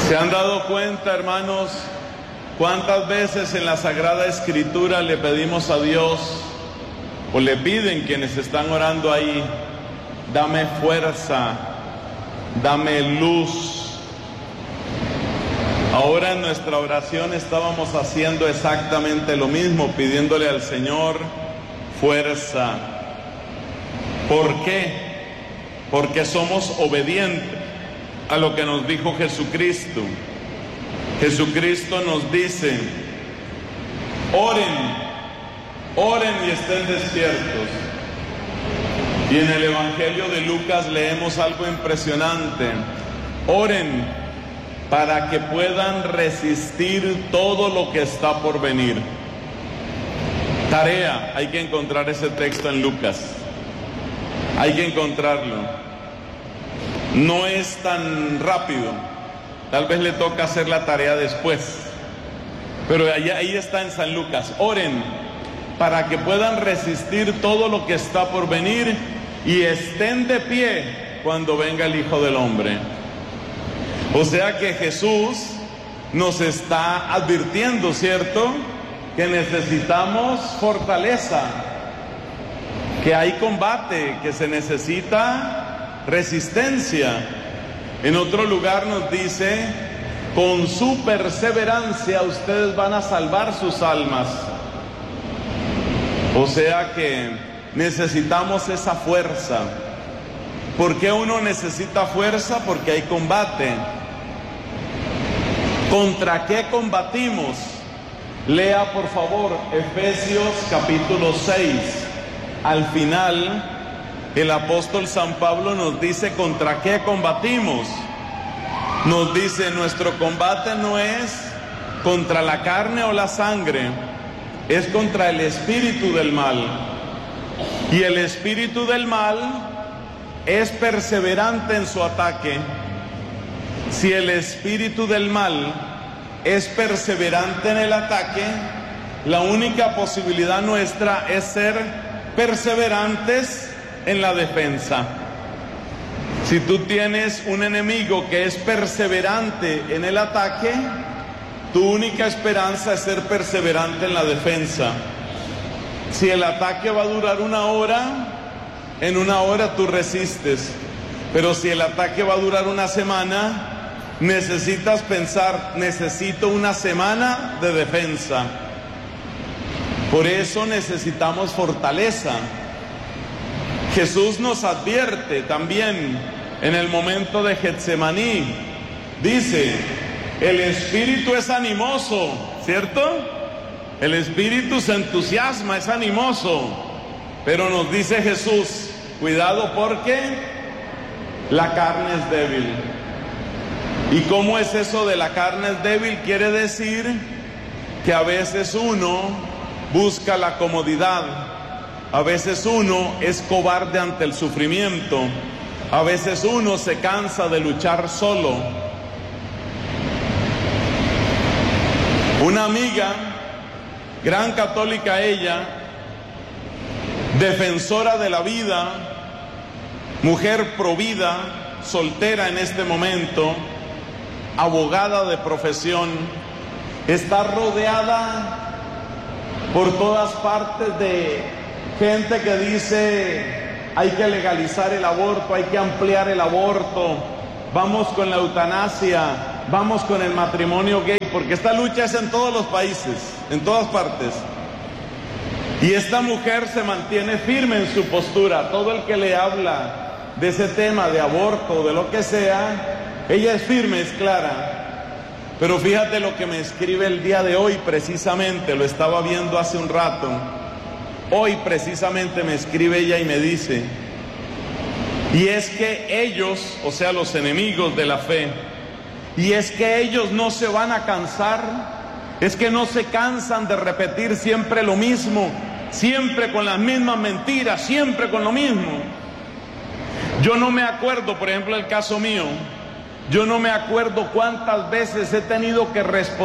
¿Se han dado cuenta, hermanos, cuántas veces en la Sagrada Escritura le pedimos a Dios, o le piden quienes están orando ahí, dame fuerza, dame luz? Ahora en nuestra oración estábamos haciendo exactamente lo mismo, pidiéndole al Señor fuerza. ¿Por qué? Porque somos obedientes a lo que nos dijo Jesucristo. Jesucristo nos dice, oren y estén despiertos. Y en el Evangelio de Lucas leemos algo impresionante. Oren para que puedan resistir todo lo que está por venir. Tarea, hay que encontrar ese texto en Lucas. Hay que encontrarlo. No es tan rápido. Tal vez le toca hacer la tarea después. Pero ahí está en San Lucas. Oren para que puedan resistir todo lo que está por venir y estén de pie cuando venga el Hijo del Hombre. O sea que Jesús nos está advirtiendo, ¿cierto?, que necesitamos fortaleza, que hay combate, que se necesita resistencia. En otro lugar nos dice, con su perseverancia ustedes van a salvar sus almas. O sea que necesitamos esa fuerza. ¿Por qué uno necesita fuerza? Porque hay combate. ¿Contra qué combatimos? Lea por favor Efesios capítulo 6. Al final el apóstol San Pablo nos dice contra qué combatimos. Nos dice, nuestro combate no es contra la carne o la sangre, es contra el espíritu del mal. Y el espíritu del mal es perseverante en su ataque. Si el espíritu del mal es perseverante en el ataque, la única posibilidad nuestra es ser perseverantes en la defensa. Si tú tienes un enemigo que es perseverante en el ataque, tu única esperanza es ser perseverante en la defensa. Si el ataque va a durar una hora, en una hora tú resistes. Pero si el ataque va a durar una semana, necesitas pensar, necesito una semana de defensa. Por eso necesitamos fortaleza. Jesús nos advierte también en el momento de Getsemaní. Dice, el espíritu es animoso, ¿cierto? El espíritu se entusiasma, es animoso. Pero nos dice Jesús, cuidado porque la carne es débil. ¿Y cómo es eso de la carne es débil? Quiere decir que a veces uno busca la comodidad. A veces uno es cobarde ante el sufrimiento. A veces uno se cansa de luchar solo. Una amiga, gran católica ella, defensora de la vida, mujer provida, soltera en este momento, abogada de profesión, está rodeada por todas partes de gente que dice hay que legalizar el aborto, hay que ampliar el aborto, vamos con la eutanasia, vamos con el matrimonio gay, porque esta lucha es en todos los países, en todas partes. Y esta mujer se mantiene firme en su postura. Todo el que le habla de ese tema de aborto, de lo que sea, ella es firme, es clara. Pero fíjate lo que me escribe el día de hoy precisamente, lo estaba viendo hace un rato. Hoy precisamente me escribe ella y me dice, y es que ellos, o sea los enemigos de la fe, y es que ellos no se van a cansar, es que no se cansan de repetir siempre lo mismo, siempre con las mismas mentiras, siempre con lo mismo. Yo no me acuerdo, por ejemplo, el caso mío, yo no me acuerdo cuántas veces he tenido que responder